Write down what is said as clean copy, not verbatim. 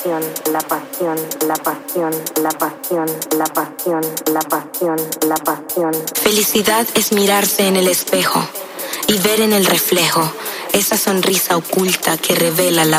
la pasión, la pasión, la pasión, la pasión, la pasión, la pasión. Felicidad es mirarse en el espejo y ver en el reflejo esa sonrisa oculta que revela la